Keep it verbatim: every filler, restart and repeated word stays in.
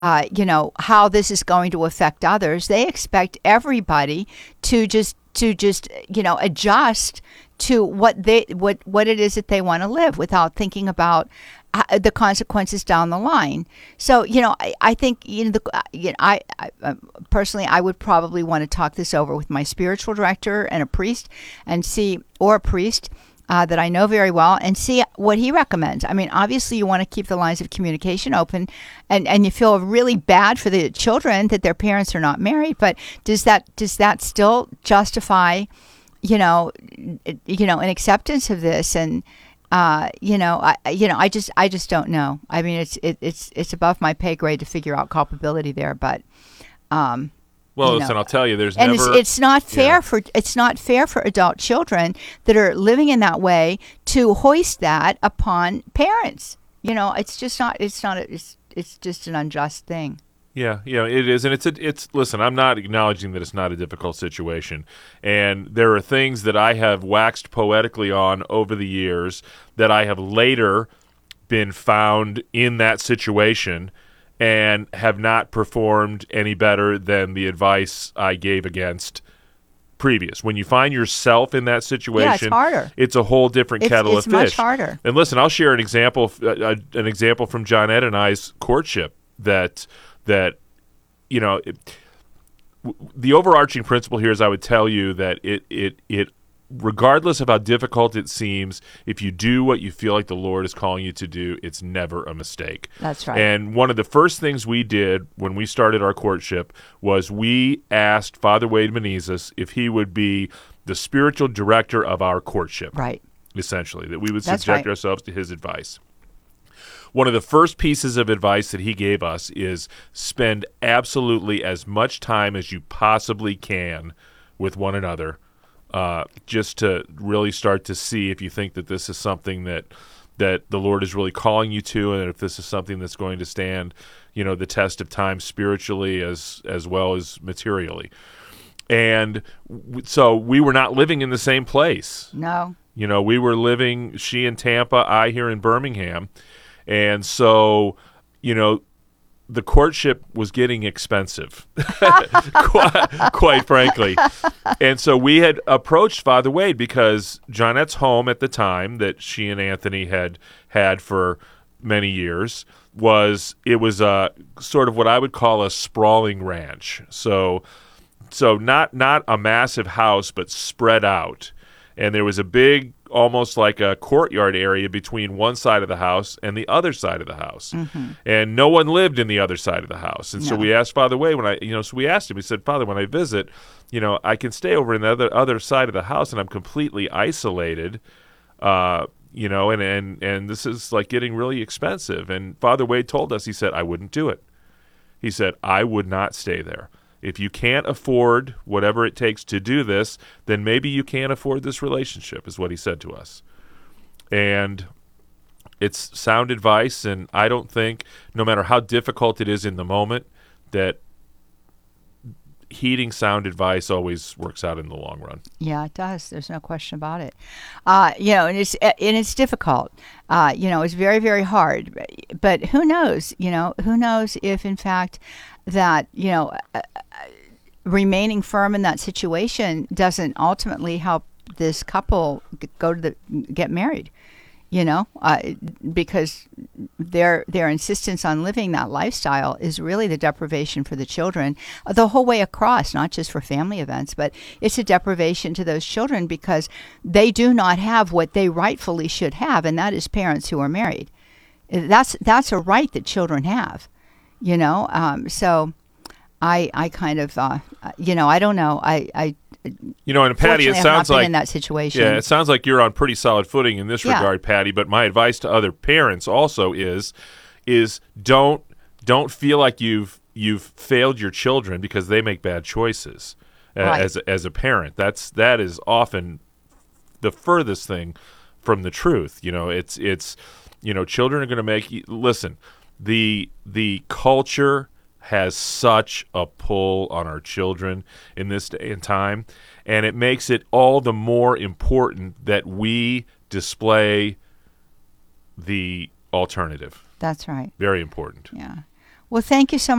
uh, you know, how this is going to affect others. They expect everybody to just to just you know adjust to what they what what it is that they want to live without thinking about uh, the consequences down the line. So you know, I, I think you know, the, uh, you know I, I uh, personally I would probably want to talk this over with my spiritual director and a priest and see or a priest. Uh, that I know very well, and see what he recommends. I mean, obviously, you want to keep the lines of communication open, and, and you feel really bad for the children that their parents are not married. But does that does that still justify, you know, you know, an acceptance of this? And uh, you know, I you know, I just I just don't know. I mean, it's it, it's it's above my pay grade to figure out culpability there, but. Um, Well, You listen, know. I'll tell you, there's and never. it's, it's not fair Yeah. for it's not fair for adult children that are living in that way to hoist that upon parents. You know, it's just not. It's not. A, it's it's just an unjust thing. Yeah, yeah, it is, and it's a, it's. Listen, I'm not acknowledging that it's not a difficult situation, and there are things that I have waxed poetically on over the years that I have later been found in that situation and have not performed any better than the advice I gave against previous. When you find yourself in that situation, Yeah, it's harder. it's a whole different It's- kettle it's of fish. much harder. And listen, I'll share an example, uh, an example from John Ed and I's courtship that that you know. It, w- the overarching principle here is, I would tell you that it it it. regardless of how difficult it seems, if you do what you feel like the Lord is calling you to do, it's never a mistake. That's right. And one of the first things we did when we started our courtship was we asked Father Wade Menezes if he would be the spiritual director of our courtship. Right. Essentially, that we would That's subject right. ourselves to his advice. One of the first pieces of advice that he gave us is spend absolutely as much time as you possibly can with one another. Uh, just to really start to see if you think that this is something that that the Lord is really calling you to, and if this is something that's going to stand, you know, the test of time spiritually as as well as materially. And w- so we were not living in the same place. No. You know, we were living, she in Tampa, I here in Birmingham. And so, you know, the courtship was getting expensive, quite, quite frankly. And so we had approached Father Wade because Johnette's home at the time that she and Anthony had had for many years was, it was a sort of what I would call a sprawling ranch. So so not not a massive house, but spread out. And there was a big, almost like a courtyard area between one side of the house and the other side of the house. Mm-hmm. And no one lived in the other side of the house. And so No. we asked Father Wade when I, you know, so we asked him, we said, Father, when I visit, you know, I can stay over in the other, other side of the house and I'm completely isolated, uh, you know, and, and, and this is like getting really expensive. And Father Wade told us, he said, I wouldn't do it. He said, I would not stay there. If you can't afford whatever it takes to do this, then maybe you can't afford this relationship, is what he said to us. And it's sound advice, and I don't think, no matter how difficult it is in the moment, that heeding sound advice always works out in the long run. Yeah, it does. There's no question about it. Uh, you know, and it's and it's difficult. Uh, you know, it's very, very hard. But who knows? You know, who knows if, in fact, that you know, uh, remaining firm in that situation doesn't ultimately help this couple g- go to the get married. You know, uh, because their their insistence on living that lifestyle is really the deprivation for the children uh, the whole way across, not just for family events, but it's a deprivation to those children because they do not have what they rightfully should have, and that is parents who are married. That's that's a right that children have, you know. Um, so I I kind of uh, you know I don't know I I. You know, and Patty, it Fortunately, I've sounds not been like in that situation. Yeah, it sounds like you're on pretty solid footing in this Yeah. regard, Patty. But my advice to other parents also is, is don't don't feel like you've you've failed your children because they make bad choices uh, Right. as as a parent. That's that is often the furthest thing from the truth. You know, it's it's you know, children are going to make. Listen, the the culture has such a pull on our children in this day and time, and it makes it all the more important that we display the alternative. That's right. Very important. Yeah. Well, thank you so